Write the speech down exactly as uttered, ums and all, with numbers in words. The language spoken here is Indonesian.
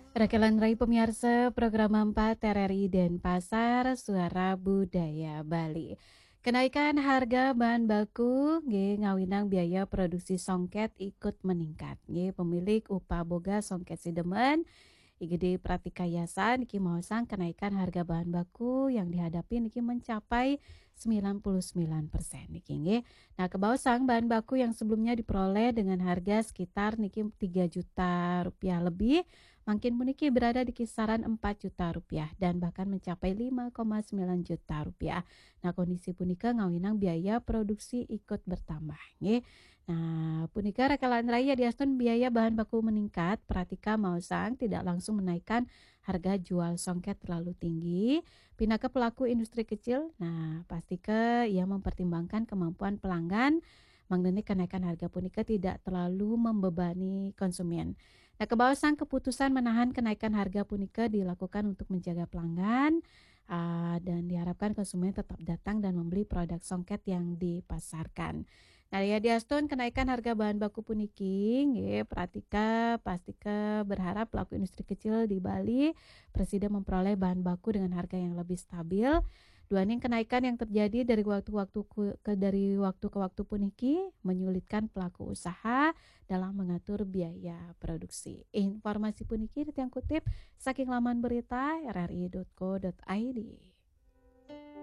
Rakalan Rai pemirsa program empat R R I Denpasar Suara Budaya Bali. Kenaikan harga bahan baku nggih ngawinang biaya produksi songket ikut meningkat. Nggih pemilik upah boga songket sidemen I G D Pratikayasan niki maosang kenaikan harga bahan baku yang dihadapi niki mencapai sembilan puluh sembilan persen niki nggih. Nah, kebaosang bahan baku yang sebelumnya diperoleh dengan harga sekitar niki tiga juta rupiah lebih, makin puniki berada di kisaran empat juta rupiah dan bahkan mencapai lima koma sembilan juta rupiah. Nah, kondisi punika ngawinang biaya produksi ikut bertambah nggih. Nah, punika rekalan raya diastun biaya bahan baku meningkat, pratika mausang tidak langsung menaikkan harga jual songket terlalu tinggi. Pinaka pelaku industri kecil, nah pastika ia mempertimbangkan kemampuan pelanggan, mengenai kenaikan harga punika tidak terlalu membebani konsumen. Nah, kebawasan keputusan menahan kenaikan harga punika dilakukan untuk menjaga pelanggan, ah, dan diharapkan konsumen tetap datang dan membeli produk songket yang dipasarkan. Nah, ya diastun kenaikan harga bahan baku puniki, nggih, pratika pastika berharap pelaku industri kecil di Bali presiden memperoleh bahan baku dengan harga yang lebih stabil. Duaning kenaikan yang terjadi dari waktu-waktu ku- ke dari waktu ke waktu puniki menyulitkan pelaku usaha dalam mengatur biaya produksi. Informasi puniki yang kutip saking laman berita r r i titik co titik i d.